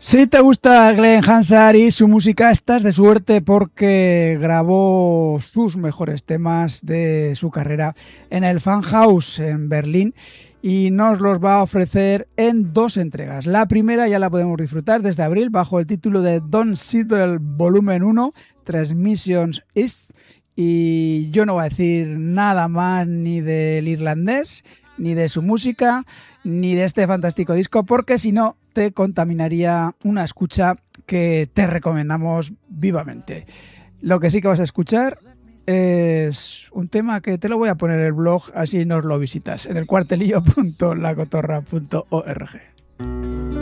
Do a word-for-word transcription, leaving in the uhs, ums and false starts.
Si te gusta Glenn Hansard y su música, estás de suerte porque grabó sus mejores temas de su carrera en el Funhouse en Berlín y nos los va a ofrecer en dos entregas. La primera ya la podemos disfrutar desde abril bajo el título de Don Siddle Volumen uno, Transmissions East, y yo no voy a decir nada más ni del irlandés, ni de su música, ni de este fantástico disco, porque si no te contaminaría una escucha que te recomendamos vivamente. Lo que sí que vas a escuchar es un tema que te lo voy a poner en el blog, así nos lo visitas, en el cuartelillo punto la cotorra punto org.